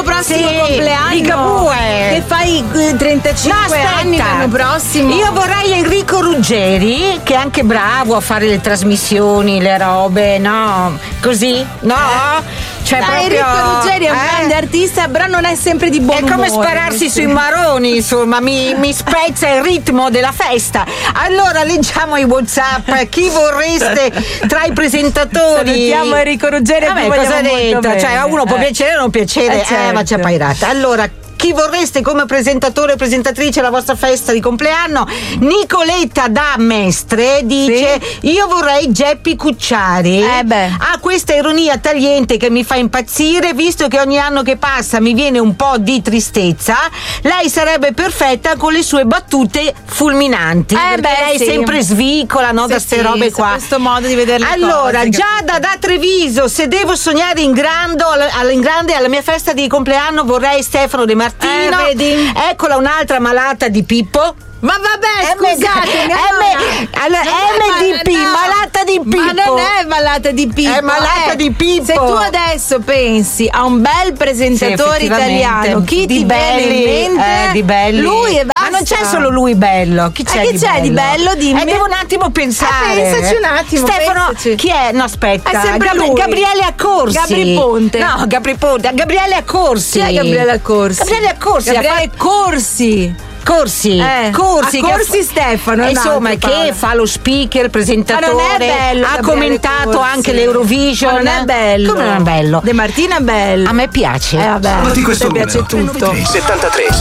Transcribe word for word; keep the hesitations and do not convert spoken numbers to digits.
prossimo sì, compleanno. Ligabue. Che fai trentacinque no, anni l'anno prossimo. Io vorrei Enrico Ruggeri, che è anche bravo a fare le trasmissioni, le robe, no? Così? No? Cioè, Dai, proprio, Enrico Ruggeri è un eh? grande artista, però non è sempre di buon È umore. come spararsi sì. sui maroni, insomma, mi, mi spezza il ritmo della festa. Allora leggiamo i WhatsApp. Chi vorreste tra i presentatori? Salutiamo Enrico Ruggeri. Vabbè, cosa hai detto? Cioè, a uno può eh. piacere o non piacere, eh, certo. eh, ma c'è pairata. Allora, chi vorreste come presentatore o presentatrice alla vostra festa di compleanno? Nicoletta da Mestre dice: sì? Io vorrei Geppi Cucciari. Eh beh. Ha questa ironia tagliente che mi fa impazzire, visto che ogni anno che passa mi viene un po' di tristezza. Lei sarebbe perfetta con le sue battute fulminanti. Eh beh, lei sì. sempre svicola, no, sì, da ste sì, robe qua. Questo modo di vedere le allora, cose, Giada da Treviso: se devo sognare in, grande, in grande alla mia festa di compleanno vorrei Stefano De Martino. Eh, vedi? Eccola un'altra malata di Pippo. Ma vabbè, scusate, M, allora, M D P, no. malata di Pippo. Ma non è malata di Pippo. È malata eh. di Pippo. Se tu adesso pensi a un bel presentatore sì, italiano, chi di ti belli, viene in mente? eh, di belli. Lui e basta. Ma non c'è solo lui bello. Chi c'è, eh, chi di, c'è bello? di bello? Dimmi. Eh, devo un attimo pensare. Eh, pensaci un attimo. Stefano, pensaci. chi è? No, aspetta. È sempre Gab- lui. Gabriele Accorsi. Gabri Ponte. No, Gabri Ponte. Gabriele Accorsi. Chi è Gabriele Accorsi? Gabriele Accorsi. Gabriele Corsi. Corsi, eh, Corsi, Corsi che Stefano, insomma, che Paola. fa lo speaker, presentatore, Ma non è bello, ha Gabriele commentato Corsi. anche l'Eurovision. Ma non è bello. Come non è bello? De Martino è bello. A me piace. Eh vabbè, a te piace tutto. settantatré